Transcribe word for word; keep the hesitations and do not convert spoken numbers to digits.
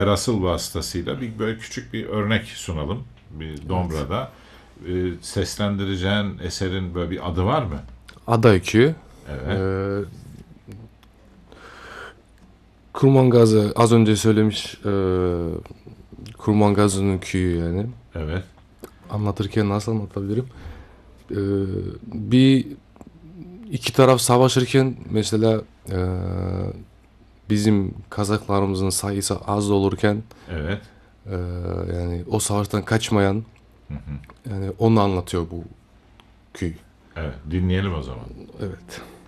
Erasıl vasıtasıyla bir böyle küçük bir örnek sunalım. Bir Dombra'da. Ee, seslendireceğin eserin böyle bir adı var mı? Ada öykü. Evet, Ee, Kurmangazı az önce söylemiş, e, Kurmangazı'nın köyü yani. evet. Anlatırken nasıl anlatabilirim? Ee, bir iki taraf savaşırken mesela, e, bizim Kazaklarımızın sayısı az olurken, Evet. e, yani o savaştan kaçmayan, Hı hı. yani onu anlatıyor bu köy. Evet. Dinleyelim o zaman. Evet.